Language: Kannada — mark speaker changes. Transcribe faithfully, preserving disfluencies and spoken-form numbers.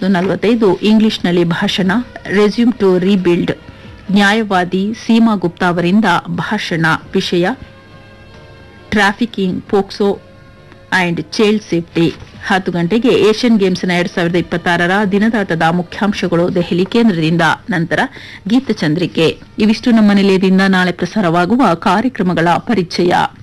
Speaker 1: ಹತ್ತೊಂಬತ್ತು ನಲವತ್ತೈದು ಇಂಗ್ಲಿಷ್ನಲ್ಲಿ ಭಾಷಣ ರೆಸ್ಯೂಮ್ ಟು ರೀಬಿಲ್ಡ್ ನ್ಯಾಯವಾದಿ ಸೀಮಾ ಗುಪ್ತಾ ಅವರಿಂದ ಭಾಷಣ ವಿಷಯ trafficking POCSO and child safety. ಹತ್ತು ಗಂಟೆಗೆ ಏಷ್ಯನ್ ಗೇಮ್ಸ್ನ ಎರಡ್ ಸಾವಿರದ ಇಪ್ಪತ್ತಾರರ ದಿನದಾಟದ ಮುಖ್ಯಾಂಶಗಳು ದೆಹಲಿ ಕೇಂದ್ರದಿಂದ. ನಂತರ ಗೀತಚಂದ್ರಿಕೆ. ಇವಿಷ್ಟು ನಮ್ಮ ನಿಲಯದಿಂದ ನಾಳೆ ಪ್ರಸಾರವಾಗುವ ಕಾರ್ಯಕ್ರಮಗಳ ಪರಿಚಯ.